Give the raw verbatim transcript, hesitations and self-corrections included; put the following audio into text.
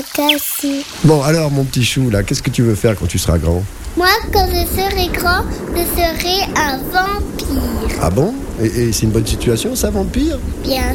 cassé. Bon, alors, mon petit chou, là, qu'est-ce que tu veux faire quand tu seras grand ? Moi, quand je serai grand, je serai un vampire. Ah bon ? Et, et c'est une bonne situation, ça, vampire ? Bien